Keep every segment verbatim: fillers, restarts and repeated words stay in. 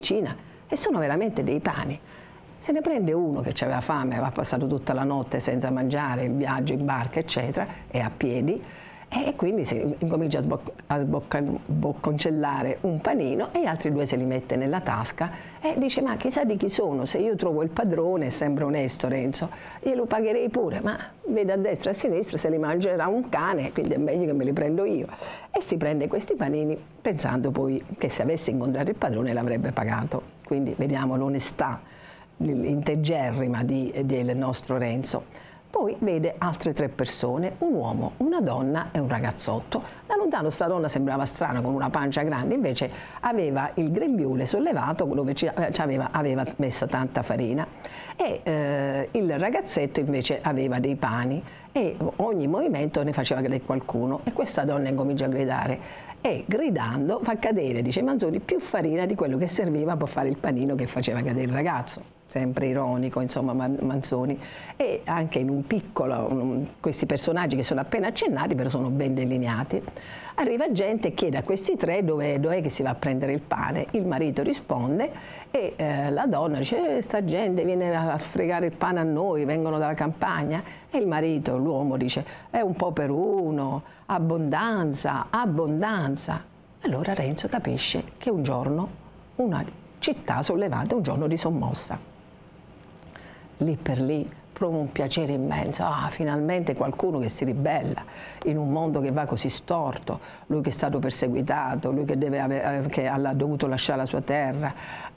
cucina e sono veramente dei pani. Se ne prende uno che aveva fame, aveva passato tutta la notte senza mangiare, il viaggio in barca, eccetera, e a piedi, e quindi si incomincia a, sboc a bocconcellare un panino e gli altri due se li mette nella tasca e dice: ma chissà di chi sono, se io trovo il padrone, sembra onesto Renzo, glielo pagherei pure, ma vede a destra e a sinistra, se li mangerà un cane, quindi è meglio che me li prendo io. E si prende questi panini pensando poi che se avesse incontrato il padrone l'avrebbe pagato. Quindi vediamo l'onestà integerrima di, del nostro Renzo. Poi vede altre tre persone, un uomo, una donna e un ragazzotto. Da lontano sta donna sembrava strana, con una pancia grande, invece aveva il grembiule sollevato dove ci aveva, aveva messa tanta farina, e eh, il ragazzetto invece aveva dei pani e ogni movimento ne faceva cadere qualcuno, e questa donna incomincia a gridare e gridando fa cadere, dice Manzoni, più farina di quello che serviva per fare il panino che faceva cadere il ragazzo. Sempre ironico, insomma, Manzoni. E anche in un piccolo, um, questi personaggi che sono appena accennati, però sono ben delineati. Arriva gente e chiede a questi tre dove, dov'è che si va a prendere il pane. Il marito risponde e eh, la donna dice: eh, sta gente viene a fregare il pane a noi, vengono dalla campagna. E il marito, l'uomo, dice: è un po' per uno, abbondanza, abbondanza. Allora Renzo capisce che un giorno una città sollevata è un giorno di sommossa. Lì per lì prova un piacere immenso, ah, finalmente qualcuno che si ribella in un mondo che va così storto, lui che è stato perseguitato, lui che, deve aver, che ha dovuto lasciare la sua terra,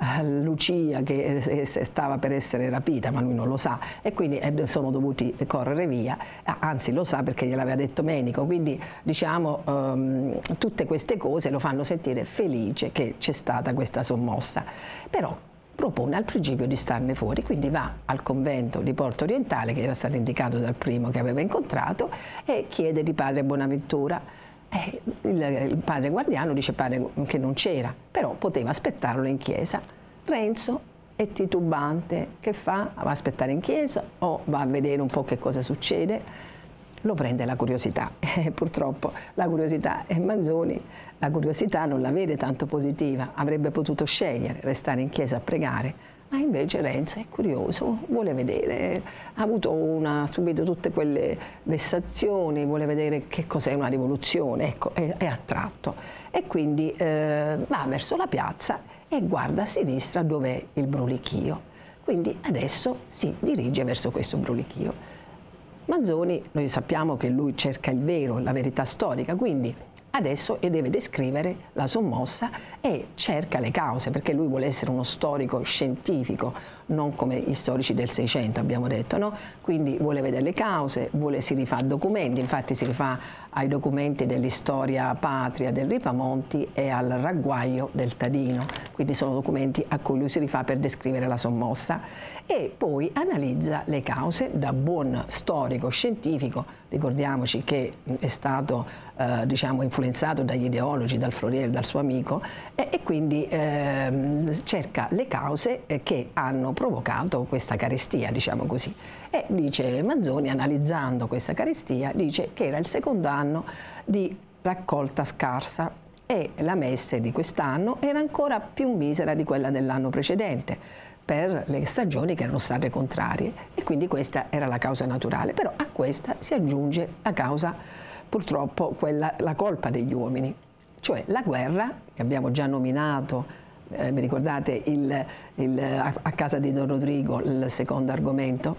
Lucia che stava per essere rapita ma lui non lo sa e quindi sono dovuti correre via, anzi lo sa perché gliel'aveva detto Menico, quindi diciamo um, tutte queste cose lo fanno sentire felice che c'è stata questa sommossa. Però propone al principio di starne fuori, quindi va al convento di Porto Orientale, che era stato indicato dal primo che aveva incontrato, e chiede di padre Bonaventura. E il, il padre guardiano dice padre che non c'era, però poteva aspettarlo in chiesa. Renzo è titubante, che fa? Va a aspettare in chiesa o va a vedere un po' che cosa succede? Lo prende la curiosità, eh, purtroppo la curiosità è Manzoni, la curiosità non la vede tanto positiva, avrebbe potuto scegliere restare in chiesa a pregare, ma invece Renzo è curioso, vuole vedere, ha avuto una, subito tutte quelle vessazioni, vuole vedere che cos'è una rivoluzione, ecco, è, è attratto e quindi eh, va verso la piazza e guarda a sinistra dov'è il brulichio, quindi adesso si dirige verso questo brulichio. Manzoni, noi sappiamo che lui cerca il vero, la verità storica, quindi adesso deve descrivere la sommossa e cerca le cause, perché lui vuole essere uno storico scientifico, non come gli storici del Seicento abbiamo detto, no? Quindi vuole vedere le cause, vuole, si rifà documenti, infatti si rifà ai documenti dell'Historia Patria del Ripamonti e al Ragguaglio del Tadino, quindi sono documenti a cui lui si rifà per descrivere la sommossa e poi analizza le cause da buon storico scientifico, ricordiamoci che è stato eh, diciamo influenzato dagli ideologi, dal Floriel, dal suo amico e, e quindi eh, cerca le cause che hanno provocato questa carestia, diciamo così, e dice Manzoni, analizzando questa carestia, dice che era il secondo anno di raccolta scarsa e la messe di quest'anno era ancora più misera di quella dell'anno precedente per le stagioni che erano state contrarie e quindi questa era la causa naturale, però a questa si aggiunge la causa, purtroppo, quella, la colpa degli uomini, cioè la guerra che abbiamo già nominato. Eh, vi ricordate il, il, a, a casa di Don Rodrigo, il secondo argomento?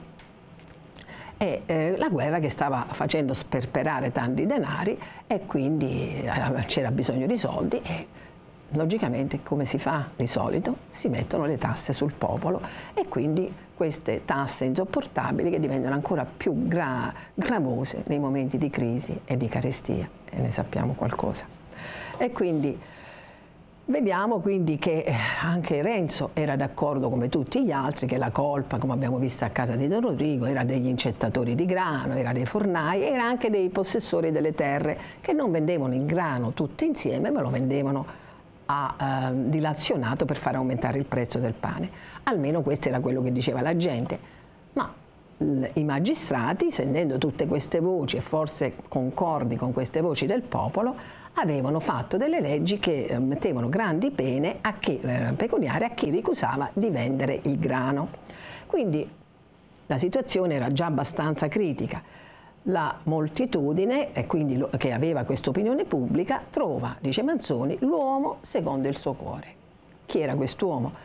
E eh, la guerra che stava facendo sperperare tanti denari e quindi eh, c'era bisogno di soldi e logicamente, come si fa di solito, si mettono le tasse sul popolo e quindi queste tasse insopportabili che diventano ancora più gra gravose nei momenti di crisi e di carestia, e ne sappiamo qualcosa. E quindi vediamo quindi che anche Renzo era d'accordo come tutti gli altri che la colpa, come abbiamo visto a casa di Don Rodrigo, era degli incettatori di grano, era dei fornai, era anche dei possessori delle terre che non vendevano il grano tutto insieme ma lo vendevano a eh, dilazionato per far aumentare il prezzo del pane. Almeno questo era quello che diceva la gente. Ma i magistrati, sentendo tutte queste voci e forse concordi con queste voci del popolo, avevano fatto delle leggi che mettevano grandi pene a chi, eh, pecuniarie a chi ricusava di vendere il grano. Quindi la situazione era già abbastanza critica. La moltitudine, e quindi lo, che aveva questa opinione pubblica, trova, dice Manzoni, l'uomo secondo il suo cuore. Chi era quest'uomo?